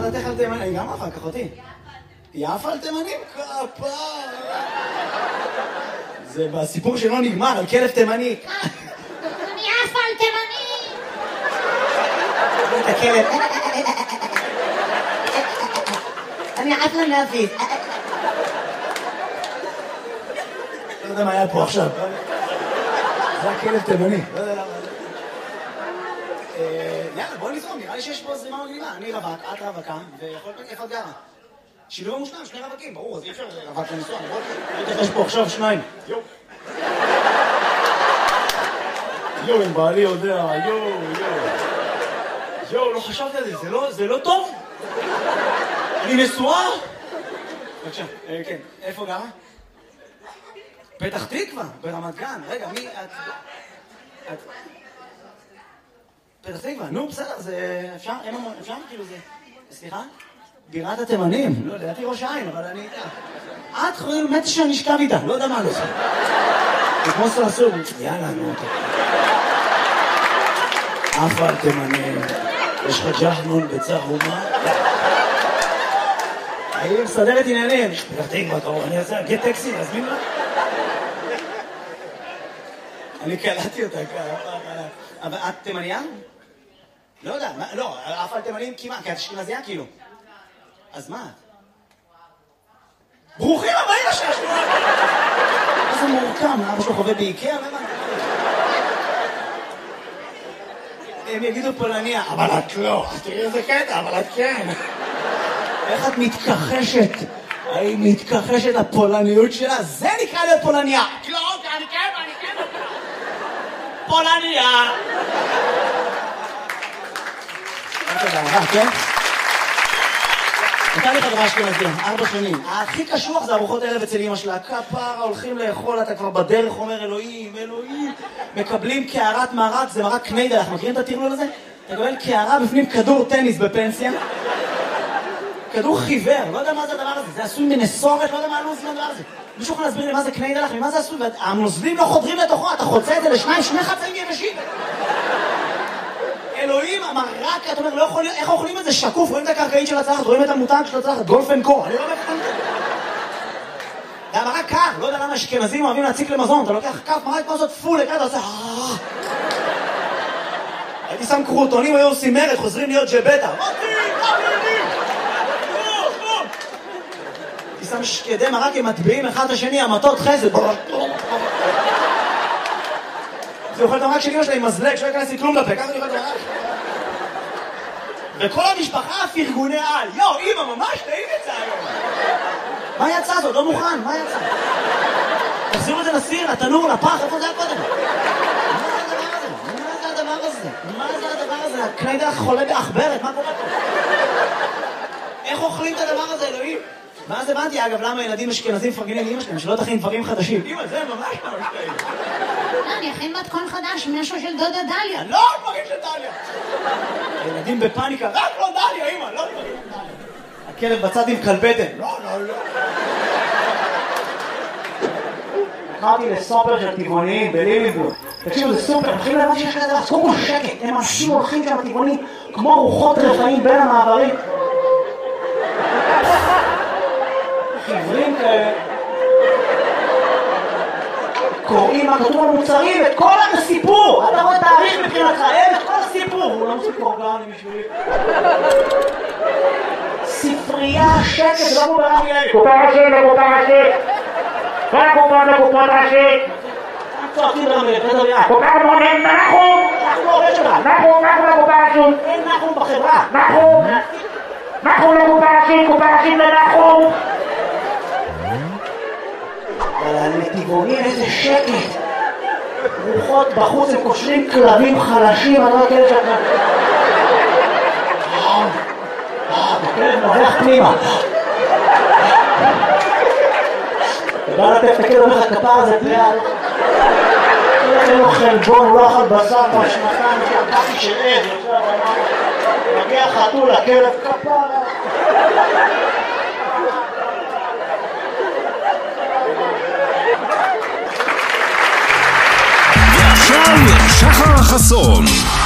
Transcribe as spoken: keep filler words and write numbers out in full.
דעתך על תימנים? אני גם אחר כך אותי. יפה על תימנים? כפר. זה בסיפור שלא נגמר, על כלב תימני. אני יפה על תימנים! את הכלב. אני עפה להפיס. לא יודע מה היה פה עכשיו. זה הכלב תימני. לא יודע למה. יאללה, בואו נזרום, נראה לי שיש פה זרימה מגניבה. אני רווק, את רווקה, ויכול להיות איפה את גרה. שילוב המושלם, שני רווקים, ברור, אז אי אפשר רווק לנסוע, נכון? יש פה עכשיו שניים. יו. יו, אם בעלי יודע, יו, יו. יו, לא חשבתי על זה, זה לא טוב? אני נשואה? בבקשה, כן, איפה גרה? פתח תקווה, ברמת גן. רגע, מי את... את... פתח תקווה, נו, בסדר, זה... אפשר? אפשר? כאילו זה... סליחה? בירת התימנים. לא, לדעתי ראש העין, אבל אני... את חייל מת שאני אשכב איתה, לא יודע מה לא עושה. זה כמו סרסור. יאללה, נו. אף על תימנים. יש לך ג'חנון בצהומה? אני מסדרת עניינים. פתח תקווה, קרוב, אני אעשה, גט טקסי, להזמין לה? אני קלטתי אותה ככה. אבל את תימניה? לא יודע, לא, אף על תימנים כמעט, כי את אשכנזייה כאילו. אז מה את? ברוכים הבאים לשעשוע! מה זה מורכם? אבא שלו חווה באיקאה? הם יגידו פולניה, אבל את לא. תראי איזה קטע, אבל את כן. איך את מתכחשת? היא מתכחשת לפולניות שלה? זה נקרא להיות פולניה. לא, אני כן, אני כן. פולניה. כן? נתן לי חברה אשכנזייה, ארבע שנים. הכי קשוח זה ארוחות ערב אצל אמא שלה. כפרה, הולכים לאכול, אתה כבר בדרך אומר אלוהים, אלוהים. מקבלים קערת מרק, זה מרק קניידלח. מכירים את הטרלול הזה? אתה מקבל קערה בפנים כדור טניס בפנסיה. כדור חיוור, לא יודע מה זה הדבר הזה. זה עשוי מנסורת, לא יודע מה הלוז מהדבר הזה. מישהו יכול להסביר לי מה זה קניידלח, ממה זה עשוי? והנוזלים לא חודרים לתוכו, אתה חוצה את זה לשניים, שני חצאים יבשים. אלוהים, המרק, אתה אומר, לא יכול להיות, איך אוכלים את זה שקוף? רואים את הקרקעית של הצלחת, רואים את המותג של הצלחת, גולף אנד קו, אני לא יודע איך אוכלים את זה. זה המרק קר, לא יודע למה אשכנזים אוהבים להציק למזון, אתה לוקח כף מרק כמו זאת פול, אתה עושה... הייתי שם קרוטונים, היו עושים מרד, חוזרים להיות ג'בטה. הייתי שם שקדי מרק עם מטביעים אחד לשני, המטות חסד. זה אוכל את המרק של אמא שלה עם מזלג, שלא ייכנס לי כלום לפה, ככה אני אוכל את המרק. וכל המשפחה פרגוני על. יו, אמא, ממש טעים יצא היום. מה יצא זאת? לא מוכן, מה יצא? תחזירו את זה לסיר, לתנור, לפח, איפה זה היה קודם? מה זה הדבר הזה? מה זה הדבר הזה? הקניידלח חולה באחברת, מה קורה פה? איך אוכלים את הדבר הזה, אלוהים? ואז הבנתי, אגב, למה ילדים אשכנזים מפרגנים לאמא שלהם, שלא תכין דברים חדשים. אמא, זה ממש ממש טעים. לא, אני אכין מתכון חדש, משהו של דודה דליה. לא, דברים של דליה. ילדים בפאניקה, רק לא דליה, אמא, לא דברים של דליה. הכלב בצד עם כלבטן. לא, לא, לא. התחלתי לסופר של טבעוניים בליליבורג. תקשיבו, זה סופר, מתחילים להבין שיש כזה, אז קודם כל שקט, הם אנשים הולכים שם טבעונים, כמו רוחות רפאים בין המעברים. חברים כאלה. קוראים מה כתוב על מוצרים, את כל הסיפור. אתה רואה תאריך מבחינתך, אין את כל הסיפור. הוא לא מוסיף אורגני בשבילי. ספרייה, שקט, לא מוברה מילי. קופה ראשית, קופה ראשית. כל הקופה לקופות ראשית. צועקים ברמלה, בטח ביד. קופה מונים, נחום. אנחנו עובד שלך. נחום, נחום לקופה ראשית. אין נחום בחברה. נחום. נחום לקופה ראשית, קופה ראשית לנחום. אבל הנתיבונים איזה שקט. רוחות בחוץ, הם קושרים כלבים חלשים, אני לא יודע שאתה... הכלב נובח פנימה. אתה בא לתת את הכלב אומר לך כפר הזה פליאל. אין לו חלבון, הוא לא אכל בשר בשנתיים שהקפי של עז. מגיע חתול, הכלב כפר. ועכשיו שחר חסון.